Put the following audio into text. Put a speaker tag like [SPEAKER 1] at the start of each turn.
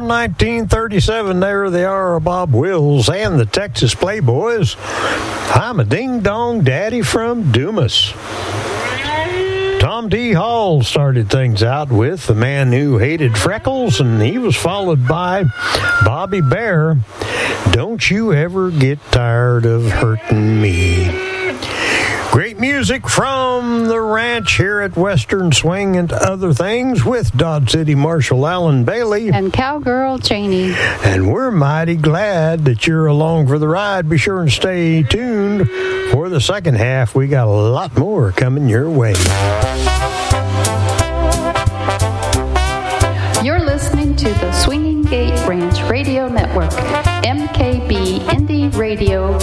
[SPEAKER 1] 1937, there they are, Bob Wills and the Texas Playboys. I'm a ding-dong daddy from Dumas. Tom D. Hall started things out with The Man Who Hated Freckles, and he was followed by Bobby Bare, Don't You Ever Get Tired of Hurting Me. Great music from the ranch here at Western Swing and Other Things with Dodge City Marshal Alan Bailey.
[SPEAKER 2] And Cowgirl Janie.
[SPEAKER 1] And we're mighty glad that you're along for the ride. Be sure and stay tuned for the second half. We got a lot more coming your way.
[SPEAKER 2] You're listening to the Swinging Gate Ranch Radio Network, MKB Indie Radio.